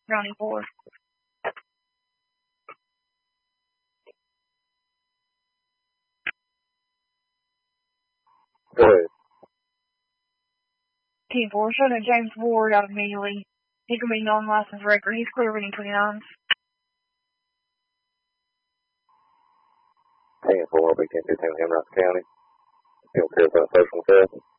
County 4. Go ahead. Team 4, shut in James Ward out immediately. He can be non-licensed record. He's clear reading 29s. Team 4, we can do Hamright County. You don't care about social theft?